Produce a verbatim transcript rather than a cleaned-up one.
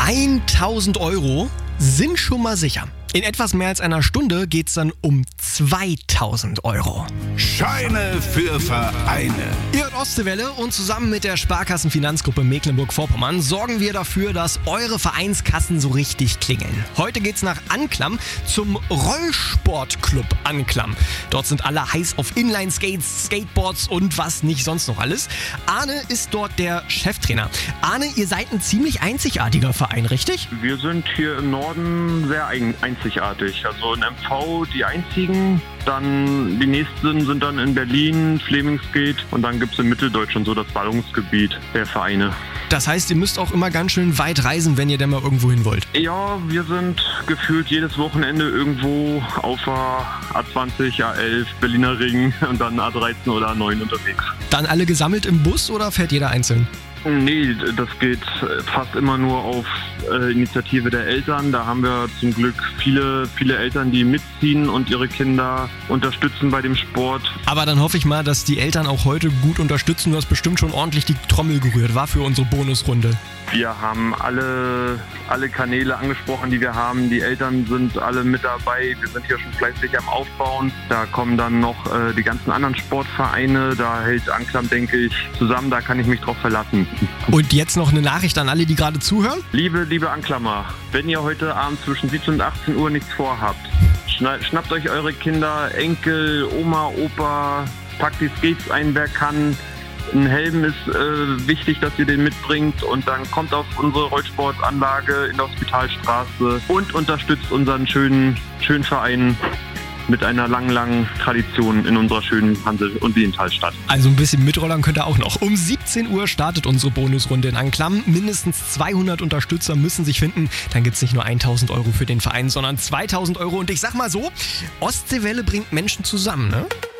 tausend Euro sind schon mal sicher. In etwas mehr als einer Stunde geht es dann um zweitausend Euro. Scheine für Vereine. Ihr hört Ostseewelle und zusammen mit der Sparkassenfinanzgruppe Mecklenburg-Vorpommern sorgen wir dafür, dass eure Vereinskassen so richtig klingeln. Heute geht's nach Anklam zum Rollsportclub Anklam. Dort sind alle heiß auf Inline-Skates, Skateboards und was nicht sonst noch alles. Arne ist dort der Cheftrainer. Arne, ihr seid ein ziemlich einzigartiger Verein, richtig? Wir sind hier im Norden sehr ein- einzigartig. Also in M V die einzigen, dann die nächsten sind dann in Berlin, Flemingskate und dann gibt es in Mitteldeutschland so das Ballungsgebiet der Vereine. Das heißt, ihr müsst auch immer ganz schön weit reisen, wenn ihr denn mal irgendwo hin wollt. Ja, wir sind gefühlt jedes Wochenende irgendwo auf der A zwanzig, A elf, Berliner Ring und dann A dreizehn oder A neun unterwegs. Dann alle gesammelt im Bus oder fährt jeder einzeln? Nee, das geht fast immer nur auf äh, Initiative der Eltern. Da haben wir zum Glück viele, viele Eltern, die mitziehen und ihre Kinder unterstützen bei dem Sport. Aber dann hoffe ich mal, dass die Eltern auch heute gut unterstützen. Du hast bestimmt schon ordentlich die Trommel gerührt, war für unsere Bonusrunde. Wir haben alle, alle Kanäle angesprochen, die wir haben. Die Eltern sind alle mit dabei. Wir sind hier schon fleißig am Aufbauen. Da kommen dann noch äh, die ganzen anderen Sportvereine. Da hält Anklam, denke ich, zusammen. Da kann ich mich drauf verlassen. Und jetzt noch eine Nachricht an alle, die gerade zuhören. Liebe, liebe Anklammer, wenn ihr heute Abend zwischen siebzehn und achtzehn Uhr nichts vorhabt, schna- schnappt euch eure Kinder, Enkel, Oma, Opa, packt die Skates ein, wer kann. Ein Helm ist äh, wichtig, dass ihr den mitbringt und dann kommt auf unsere Rollsportanlage in der Hospitalstraße und unterstützt unseren schönen, schönen Verein mit einer langen, langen Tradition in unserer schönen Hansel- und Wiehentalstadt. Also ein bisschen mitrollern könnt ihr auch noch. Um siebzehn Uhr startet unsere Bonusrunde in Anklam. Mindestens zweihundert Unterstützer müssen sich finden. Dann gibt es nicht nur tausend Euro für den Verein, sondern zweitausend Euro. Und ich sag mal so, Ostseewelle bringt Menschen zusammen, ne?